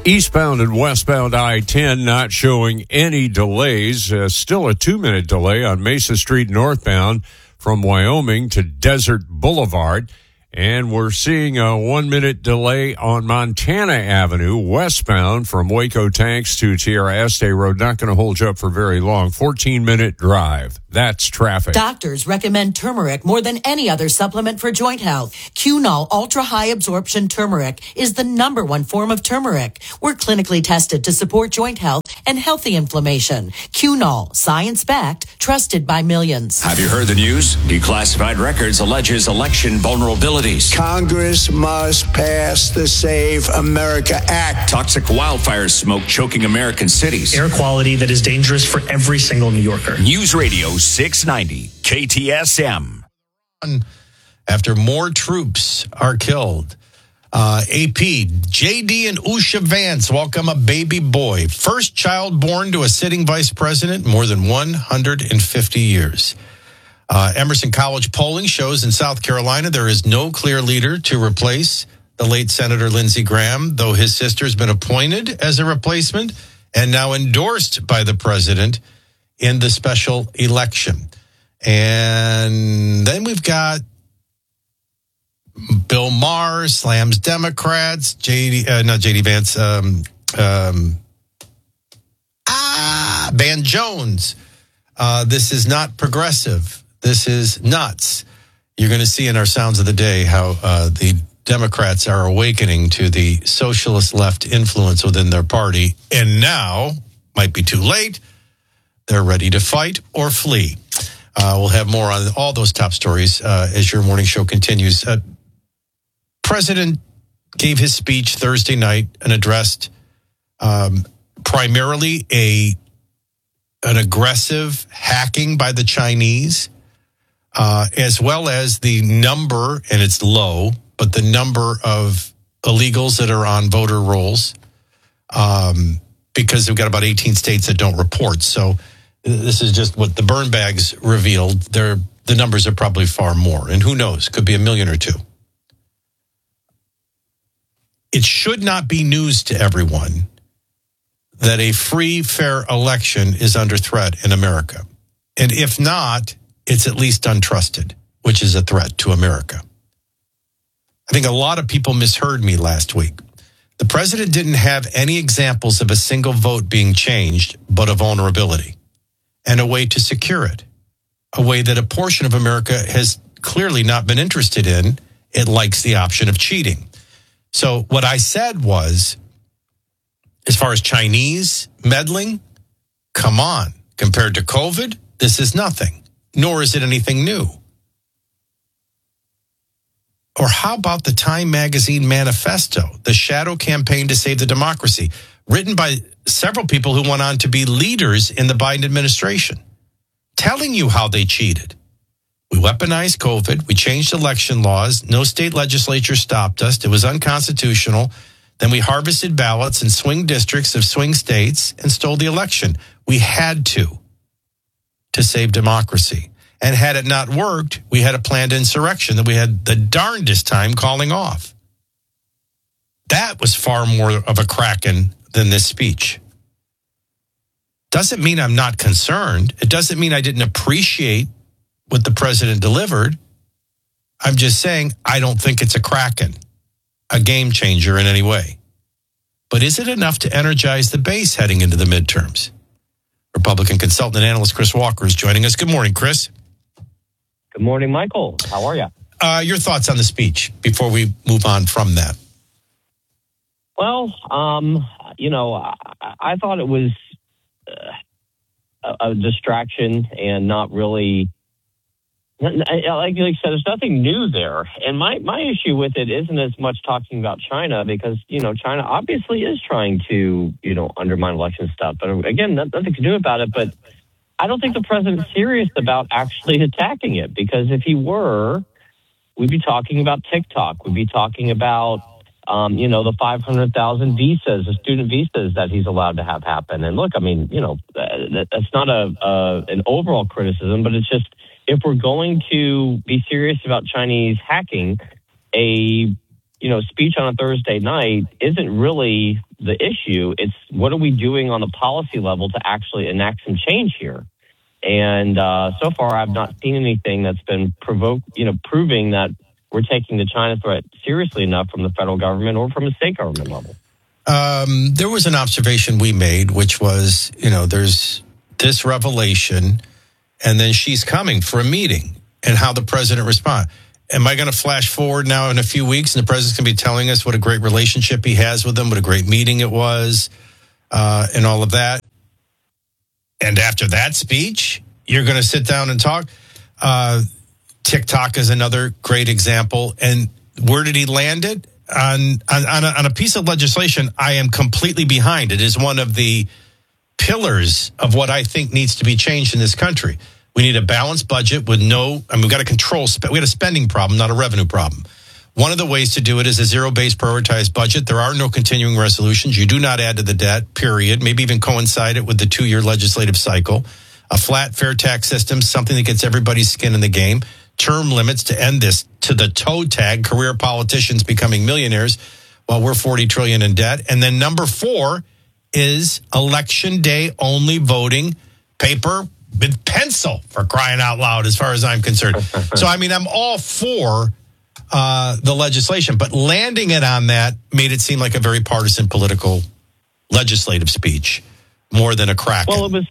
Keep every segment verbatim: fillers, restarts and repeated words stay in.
Eastbound and westbound I ten not showing any delays. Uh, still a two-minute delay on Mesa Street northbound from Wyoming to Desert Boulevard. And we're seeing a one-minute delay on Montana Avenue westbound from Waco Tanks to Tierra Este Road. Not going to hold you up for very long. fourteen-minute drive. That's traffic. Doctors recommend turmeric more than any other supplement for joint health. Cunol Ultra High Absorption Turmeric is the number one form of turmeric. We're clinically tested to support joint health and healthy inflammation. Cunol, science-backed, trusted by millions. Have you heard the news? Declassified Records alleges election vulnerabilities. Congress must pass the Save America Act. Toxic wildfire smoke choking American cities. Air quality that is dangerous for every single New Yorker. News Radio six ninety K T S M. After more troops are killed. Uh, A P, J D and Usha Vance welcome a baby boy. First child born to a sitting vice president in more than one hundred fifty years. Uh, Emerson College polling shows in South Carolina there is no clear leader to replace the late Senator Lindsey Graham, though his sister has been appointed as a replacement and now endorsed by the president in the special election. And then we've got Bill Maher slams Democrats, J D, uh, not J D Vance, um, um, ah, Van Jones. Uh, this is not progressive. This is nuts. You're going to see in our Sounds of the Day how uh, the Democrats are awakening to the socialist left influence within their party. And now, might be too late, they're ready to fight or flee. Uh, we'll have more on all those top stories uh, as your morning show continues. Uh, President gave his speech Thursday night and addressed um, primarily a an aggressive hacking by the Chinese, uh, as well as the number, and it's low, but the number of illegals that are on voter rolls, um, because we've got about eighteen states that don't report. So this is just what the burn bags revealed. They're, the numbers are probably far more, and who knows, could be a million or two. It should not be news to everyone that a free, fair election is under threat in America. And if not, it's at least untrusted, which is a threat to America. I think a lot of people misheard me last week. The president didn't have any examples of a single vote being changed, but a vulnerability and a way to secure it, a way that a portion of America has clearly not been interested in. It likes the option of cheating. So what I said was, as far as Chinese meddling, come on. Compared to COVID, this is nothing, nor is it anything new. Or how about the Time Magazine manifesto, the shadow campaign to save the democracy, written by several people who went on to be leaders in the Biden administration, telling you how they cheated. We weaponized COVID. We changed election laws. No state legislature stopped us. It was unconstitutional. Then we harvested ballots in swing districts of swing states and stole the election. We had to, to save democracy. And had it not worked, we had a planned insurrection that we had the darndest time calling off. That was far more of a kraken than this speech. Doesn't mean I'm not concerned. It doesn't mean I didn't appreciate what the president delivered. I'm just saying I don't think it's a kraken, a game changer in any way. But is it enough to energize the base heading into the midterms? Republican consultant and analyst Chris Walker is joining us. Good morning, Chris. Good morning, Michael. How are you? Uh, your thoughts on the speech before we move on from that? Well, um, you know, I, I thought it was uh, a, a distraction and not really, like you said, there's nothing new there. And my, my issue with it isn't as much talking about China because, you know, China obviously is trying to, you know, undermine election stuff. But again, nothing to do about it. But I don't think the president's serious about actually attacking it, because if he were, we'd be talking about TikTok. We'd be talking about, um, you know, the five hundred thousand visas, the student visas that he's allowed to have happen. And look, I mean, you know, that, that's not a, a an overall criticism, but it's just, if we're going to be serious about Chinese hacking, a, you know, speech on a Thursday night isn't really the issue. It's what are we doing on the policy level to actually enact some change here? And uh, so far, I've not seen anything that's been provoked, you know, proving that we're taking the China threat seriously enough from the federal government or from a state government level. Um, there was an observation we made, which was, you know, there's this revelation, and then she's coming for a meeting, and how the president responds. Am I going to flash forward now in a few weeks, and the president's going to be telling us what a great relationship he has with them, what a great meeting it was, uh, and all of that? And after that speech, you're going to sit down and talk? Uh, TikTok is another great example. And where did he land it? On, on, on, a, on a piece of legislation I am completely behind. It is one of the pillars of what I think needs to be changed in this country. We need a balanced budget with no, I mean, we've got to control, we got a spending problem, not a revenue problem. One of the ways to do it is a zero-based prioritized budget. There are no continuing resolutions. You do not add to the debt, period. Maybe even coincide it with the two-year legislative cycle. A flat, fair tax system, something that gets everybody's skin in the game. Term limits to end this to the toe tag, career politicians becoming millionaires while we're forty trillion dollars in debt. And then number four is election day only voting, paper with pencil, for crying out loud, as far as I'm concerned. So, I mean, I'm all for uh, the legislation, but landing it on that made it seem like a very partisan political legislative speech more than a crack. Well, it was.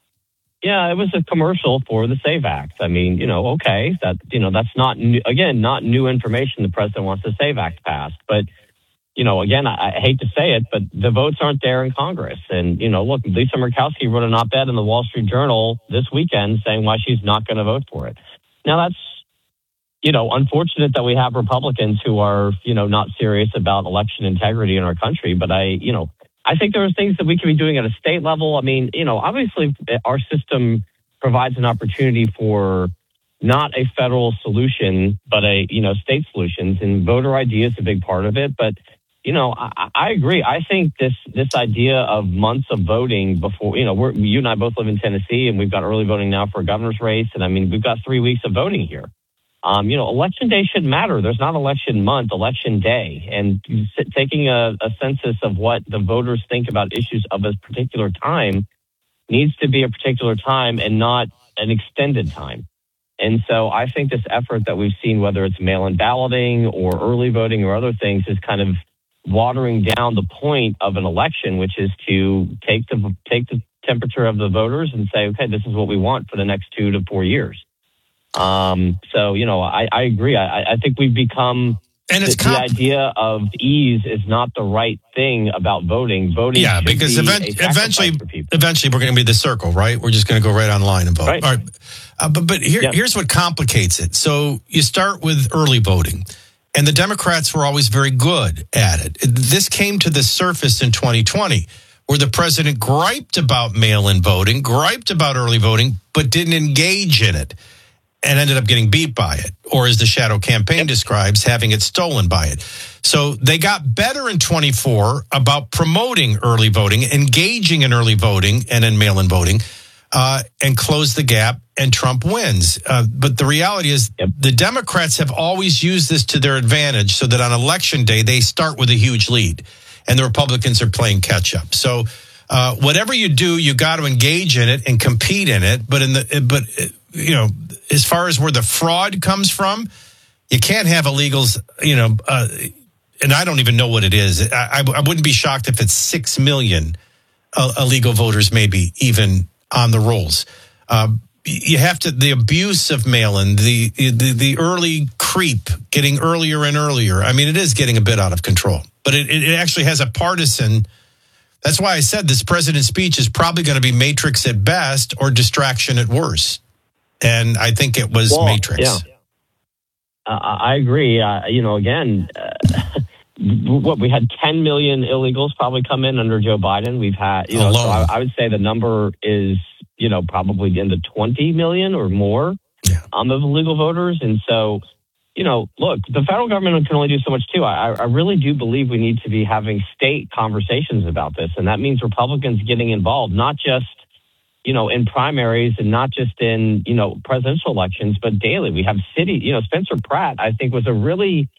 Yeah, it was a commercial for the SAVE Act. I mean, you know, okay, that you know, that's not new, again, not new information. The president wants the SAVE Act passed, but you know, again, I, I hate to say it, but the votes aren't there in Congress. And you know, look, Lisa Murkowski wrote an op-ed in the Wall Street Journal this weekend saying why she's not going to vote for it. Now, that's you know, unfortunate that we have Republicans who are you know not serious about election integrity in our country. But I, you know. I think there are things that we can be doing at a state level. I mean, you know, obviously our system provides an opportunity for not a federal solution, but a, you know, state solutions, and voter I D is a big part of it. But, you know, I, I agree. I think this this idea of months of voting before, you know, we're, you and I both live in Tennessee, and we've got early voting now for a governor's race. And I mean, we've got three weeks of voting here. Um, you know, election day shouldn't matter. There's not election month, election day. And taking a, a census of what the voters think about issues of a particular time needs to be a particular time and not an extended time. And so I think this effort that we've seen, whether it's mail-in balloting or early voting or other things, is kind of watering down the point of an election, which is to take the take the temperature of the voters and say, okay, this is what we want for the next two to four years. Um, so, you know, I, I agree. I, I think we've become, and it's the, comp- the idea of ease is not the right thing about voting. Voting, yeah, because be event- eventually, eventually we're going to be the circle, right? We're just going to go right online and vote. Right. All right. Uh, but but here, yep. here's what complicates it. So you start with early voting, and the Democrats were always very good at it. This came to the surface in twenty twenty, where the president griped about mail-in voting, griped about early voting, but didn't engage in it, and ended up getting beat by it, or as the shadow campaign yep. describes, having it stolen by it. So they got better in twenty-four about promoting early voting, engaging in early voting and in mail-in voting, uh, and close the gap, and Trump wins. Uh, but the reality is yep. the Democrats have always used this to their advantage so that on election day, they start with a huge lead, and the Republicans are playing catch-up. So uh, whatever you do, you got to engage in it and compete in it. But in the but you know, as far as where the fraud comes from, you can't have illegals, you know, uh, and I don't even know what it is. I, I, I wouldn't be shocked if it's six million uh, illegal voters, maybe even on the rolls. Uh, you have to, the abuse of mail-in, the, the, the early creep, getting earlier and earlier. I mean, it is getting a bit out of control, but it, it actually has a partisan. That's why I said this president's speech is probably going to be matrix at best or distraction at worst. And I think it was well, Matrix. Yeah. Uh, I agree. Uh, you know, again, uh, what we had ten million illegals probably come in under Joe Biden. We've had, you know, so I, I would say the number is, you know, probably in the twenty million or more yeah. um, of illegal voters. And so, you know, look, the federal government can only do so much too. I, I really do believe we need to be having state conversations about this. And that means Republicans getting involved, not just, you know, in primaries and not just in, you know, presidential elections, but daily. We have city, you know, Spencer Pratt, I think, was a really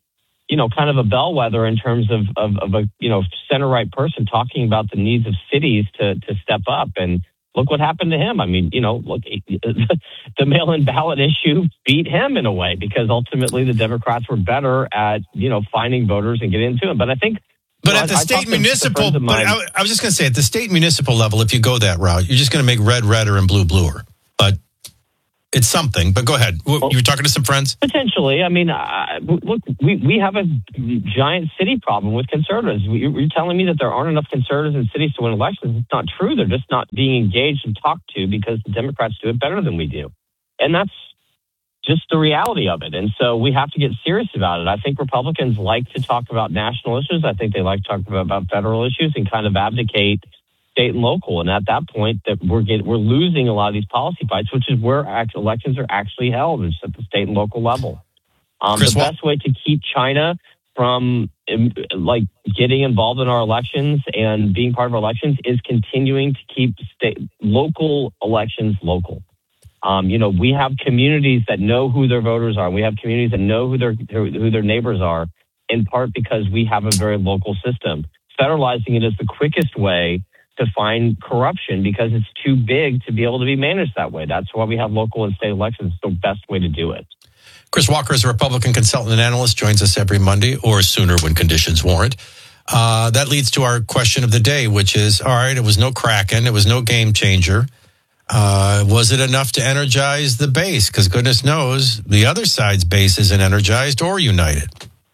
you know, kind of a bellwether in terms of, of, of a, you know, center-right person talking about the needs of cities to, to step up. And look what happened to him. I mean, you know, look, the mail-in ballot issue beat him in a way because ultimately the Democrats were better at, you know, finding voters and getting into them. But I think... But you know, at the I, state I municipal, but mine, I, I was just going to say, at the state municipal level, if you go that route, you're just going to make red redder and blue bluer. But it's something. But go ahead. You were talking to some friends? Potentially. I mean, uh, look, we, we have a giant city problem with conservatives. You're telling me that there aren't enough conservatives in cities to win elections. It's not true. They're just not being engaged and talked to because the Democrats do it better than we do. And that's just the reality of it. And so we have to get serious about it. I think Republicans like to talk about national issues. I think they like to talk about, about federal issues and kind of abdicate state and local. And at that point, that we're get, we're losing a lot of these policy fights, which is where act, elections are actually held, is at the state and local level. Um, the best way to keep China from um, like getting involved in our elections and being part of our elections is continuing to keep state local elections local. Um, you know, we have communities that know who their voters are. We have communities that know who their who their neighbors are, in part because we have a very local system. Federalizing it is the quickest way to find corruption because it's too big to be able to be managed that way. That's why we have local and state elections. It's the best way to do it. Chris Walker is a Republican consultant and analyst, joins us every Monday or sooner when conditions warrant. Uh, that leads to our question of the day, which is, all right, it was no Kraken. It was no game changer. Uh, was it enough to energize the base? Because goodness knows the other side's base isn't energized or united.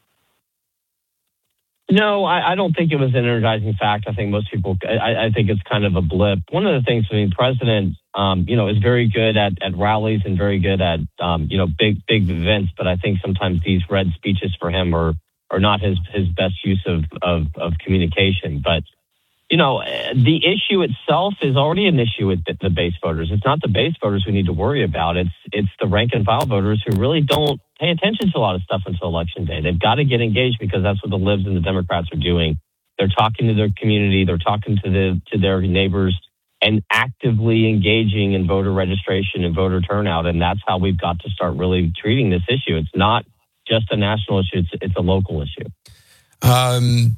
No, I, I don't think it was an energizing fact. I think most people, I, I think it's kind of a blip. One of the things, I mean, President, um, you know, is very good at, at rallies and very good at, um, you know, big, big events. But I think sometimes these red speeches for him are, are not his, his best use of, of, of communication. But, you know, the issue itself is already an issue with the, the base voters. It's not the base voters we need to worry about. It's, it's the rank and file voters who really don't pay attention to a lot of stuff until election day. They've got to get engaged because that's what the libs and the Democrats are doing. They're talking to their community. They're talking to the to their neighbors and actively engaging in voter registration and voter turnout. And that's how we've got to start really treating this issue. It's not just a national issue. It's, it's a local issue. Um,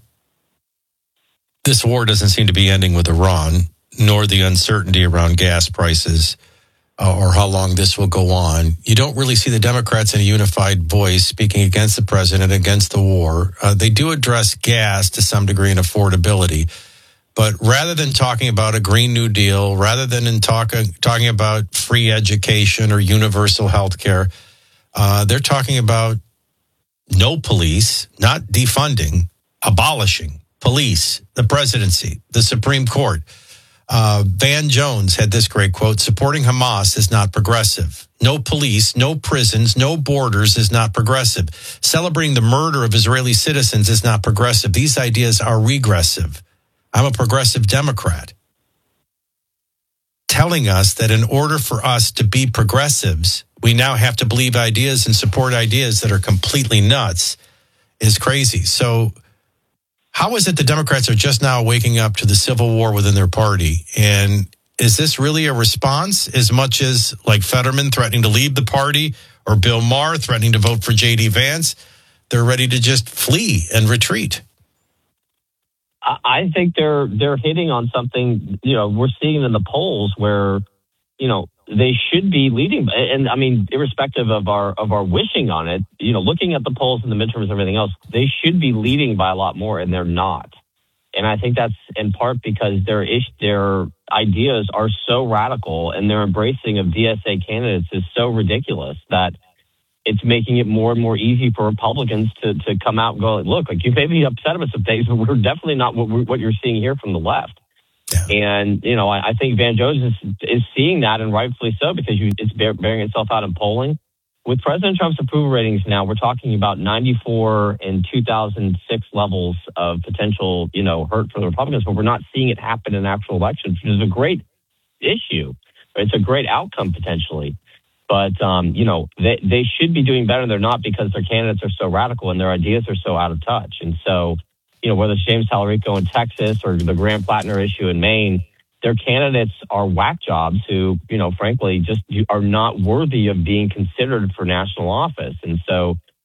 this war doesn't seem to be ending with Iran, nor the uncertainty around gas prices. Uh, or how long this will go on. You don't really see the Democrats in a unified voice speaking against the president, against the war. Uh, they do address gas to some degree and affordability. But rather than talking about a Green New Deal, rather than in talk, uh, talking about free education or universal health care, uh, they're talking about no police, not defunding, abolishing police, the presidency, the Supreme Court. Uh, Van Jones had this great quote, supporting Hamas is not progressive. No police, no prisons, no borders is not progressive. Celebrating the murder of Israeli citizens is not progressive. These ideas are regressive. I'm a progressive Democrat. Telling us that in order for us to be progressives, we now have to believe ideas and support ideas that are completely nuts is crazy. So how is it the Democrats are just now waking up to the civil war within their party? And is this really a response as much as like Fetterman threatening to leave the party or Bill Maher threatening to vote for J D Vance? They're ready to just flee and retreat. I think they're they're hitting on something, you know, we're seeing in the polls where, you know, they should be leading. And I mean, irrespective of our of our wishing on it, you know, looking at the polls and the midterms and everything else, they should be leading by a lot more, and they're not. And I think that's in part because their ish, their ideas are so radical and their embracing of D S A candidates is so ridiculous that it's making it more and more easy for Republicans to to come out and go, look, like you may be upset about some things, but we're definitely not what, we're, what you're seeing here from the left. Yeah. And, you know, I, I think Van Jones is, is seeing that, and rightfully so, because you, it's bear, bearing itself out in polling. With President Trump's approval ratings now, we're talking about ninety-four and two thousand six levels of potential, you know, hurt for the Republicans, but we're not seeing it happen in actual elections, which is a great issue. It's a great outcome potentially. But, um, you know, they, they should be doing better, and they're not because their candidates are so radical and their ideas are so out of touch. And so, you know, whether it's James Talarico in Texas or the Graham Plattner issue in Maine, their candidates are whack jobs who, you know, frankly, just are not worthy of being considered for national office. And so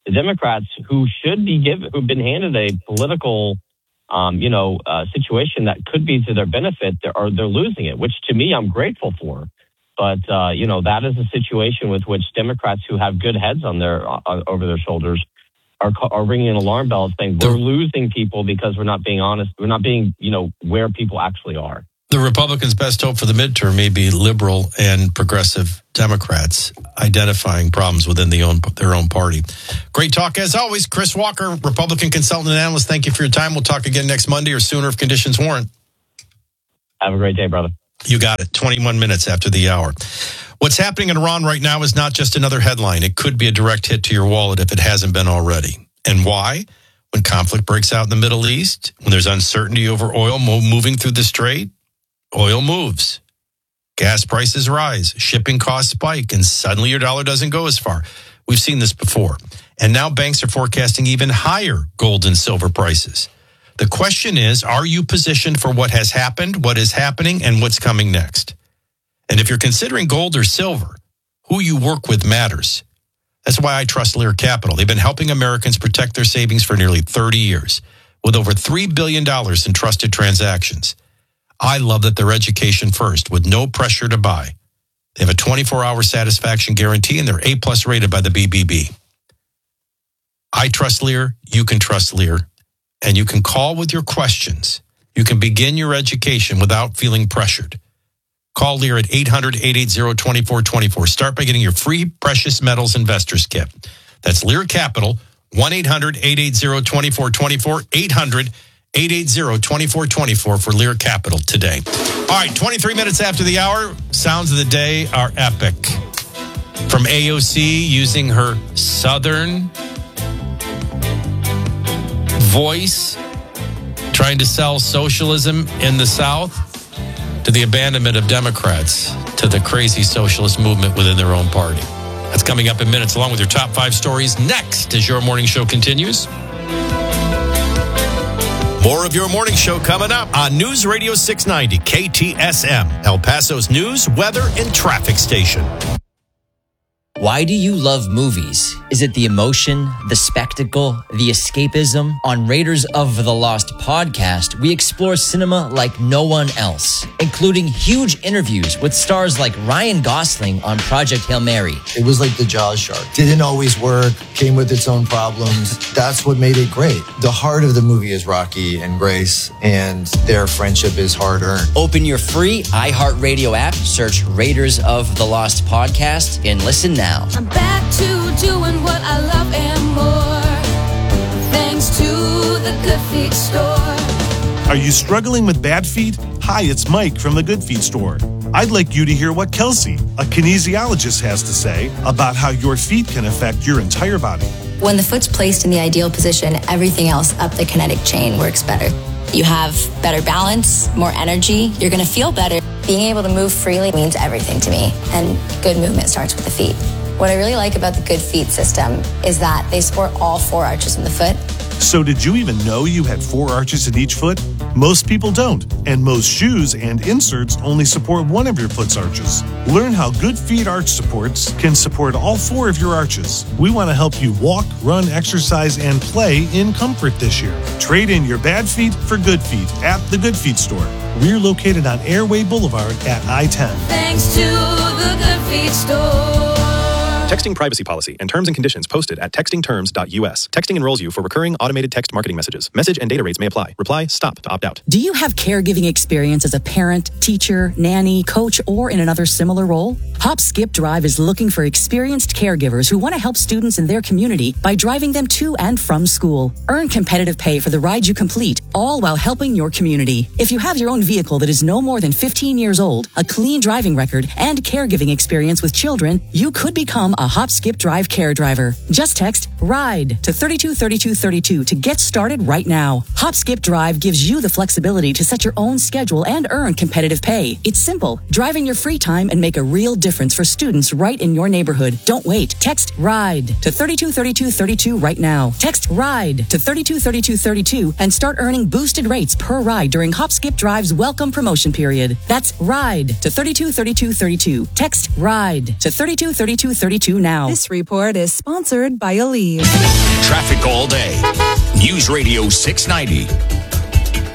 the Democrats who should be given, who've been handed a political, um, you know, uh, situation that could be to their benefit, they're, or they're losing it, which to me, I'm grateful for. But, uh, you know, that is a situation with which Democrats who have good heads on their, uh, over their shoulders are, are ringing an alarm bell saying we're losing people because we're not being honest. We're not being, you know, where people actually are. The Republicans' best hope for the midterm may be liberal and progressive Democrats identifying problems within the own, their own party. Great talk as always. Chris Walker, Republican consultant and analyst. Thank you for your time. We'll talk again next Monday or sooner if conditions warrant. Have a great day, brother. You got it. twenty-one minutes after the hour. What's happening in Iran right now is not just another headline. It could be a direct hit to your wallet if it hasn't been already. And why? When conflict breaks out in the Middle East, when there's uncertainty over oil moving through the strait, oil moves. Gas prices rise, shipping costs spike, and suddenly your dollar doesn't go as far. We've seen this before. And now banks are forecasting even higher gold and silver prices. The question is, are you positioned for what has happened, what is happening, and what's coming next? And if you're considering gold or silver, who you work with matters. That's why I trust Lear Capital. They've been helping Americans protect their savings for nearly thirty years, with over three billion dollars in trusted transactions. I love that they're education first, with no pressure to buy. They have a twenty-four hour satisfaction guarantee, and they're A-plus rated by the B B B. I trust Lear. You can trust Lear. And you can call with your questions. You can begin your education without feeling pressured. Call Lear at eight hundred, eight eight zero, two four two four. Start by getting your free Precious Metals Investors Kit. That's Lear Capital, one eight hundred, eight eight zero, two four two four, eight hundred, eight eight zero, two four two four for Lear Capital today. All right, twenty-three minutes after the hour, sounds of the day are epic. From A O C using her Southern voice, trying to sell socialism in the South, to the abandonment of Democrats, to the crazy socialist movement within their own party. That's coming up in minutes, along with your top five stories next as your morning show continues. More of your morning show coming up on News Radio six ninety K T S M, El Paso's news, weather, and traffic station. Why do you love movies? Is it the emotion, the spectacle, the escapism? On Raiders of the Lost podcast, we explore cinema like no one else, including huge interviews with stars like Ryan Gosling on Project Hail Mary. It was like the Jaws shark. Didn't always work, came with its own problems. That's what made it great. The heart of the movie is Rocky and Grace, and their friendship is hard-earned. Open your free iHeartRadio app, search Raiders of the Lost podcast, and listen now. I'm back to doing what I love and more, thanks to the Good Feet store. Are you struggling with bad feet? Hi, it's Mike from the Good Feet store. I'd like you to hear what Kelsey, a kinesiologist, has to say about how your feet can affect your entire body. When the foot's placed in the ideal position, everything else up the kinetic chain works better. You have better balance, more energy, you're going to feel better. Being able to move freely means everything to me, and good movement starts with the feet. What I really like about the Good Feet system is that they support all four arches in the foot. So did you even know you had four arches in each foot? Most people don't, and most shoes and inserts only support one of your foot's arches. Learn how Good Feet arch supports can support all four of your arches. We want to help you walk, run, exercise, and play in comfort this year. Trade in your bad feet for good feet at the Good Feet store. We're located on Airway Boulevard at I ten. Thanks to the Good Feet store. Texting privacy policy and terms and conditions posted at texting terms dot U S. Texting enrolls you for recurring automated text marketing messages. Message and data rates may apply. Reply STOP to opt out. Do you have caregiving experience as a parent, teacher, nanny, coach, or in another similar role? Hop Skip Drive is looking for experienced caregivers who want to help students in their community by driving them to and from school. Earn competitive pay for the ride you complete, all while helping your community. If you have your own vehicle that is no more than fifteen years old, a clean driving record, and caregiving experience with children, you could become a Hop Skip Drive care driver. Just text RIDE to thirty-two thirty-two thirty-two to get started right now. Hop Skip Drive gives you the flexibility to set your own schedule and earn competitive pay. It's simple. Drive in your free time and make a real difference for students right in your neighborhood. Don't wait. Text RIDE to thirty-two thirty-two thirty-two right now. Text RIDE to thirty-two thirty-two thirty-two and start earning boosted rates per ride during Hop Skip Drive's welcome promotion period. That's RIDE to thirty-two thirty-two thirty-two. Text RIDE to thirty-two thirty-two thirty-two two now. This report is sponsored by Aleve. Traffic all day. News Radio six ninety.